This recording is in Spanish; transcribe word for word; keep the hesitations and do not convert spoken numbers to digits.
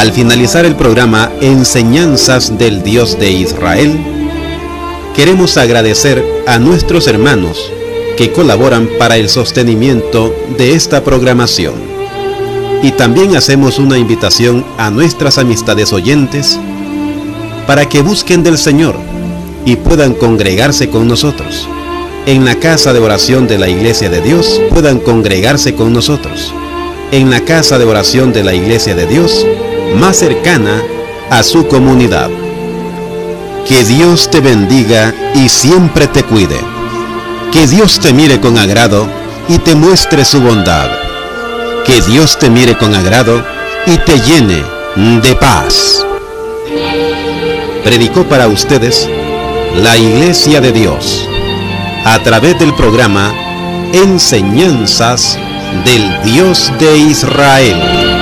Al finalizar el programa Enseñanzas del Dios de Israel, queremos agradecer a nuestros hermanos que colaboran para el sostenimiento de esta programación. Y también hacemos una invitación a nuestras amistades oyentes para que busquen del Señor y puedan congregarse con nosotros. En la casa de oración de la Iglesia de Dios puedan congregarse con nosotros. En la casa de oración de la Iglesia de Dios más cercana a su comunidad. Que Dios te bendiga y siempre te cuide. Que Dios te mire con agrado y te muestre su bondad. Que Dios te mire con agrado y te llene de paz. Predicó para ustedes la Iglesia de Dios a través del programa Enseñanzas del Dios de Israel.